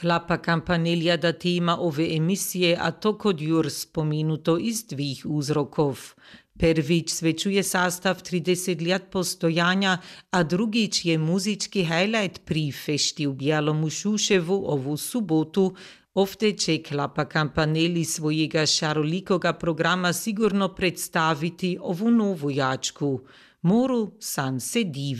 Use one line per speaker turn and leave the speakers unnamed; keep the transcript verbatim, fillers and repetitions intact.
Klapa Campanella da tema ove emisije, a to kod jur spomenuto iz dvih uzrokov. Prvič svečuje sastav trideset let postojanja, a drugič je muzički highlight pri fešti u Bijelom Šuševu ovu subotu. Ovdje će Klapa Campanelli svojega šarolikoga programa sigurno predstaviti ovu novu jačku. Moru san se divi.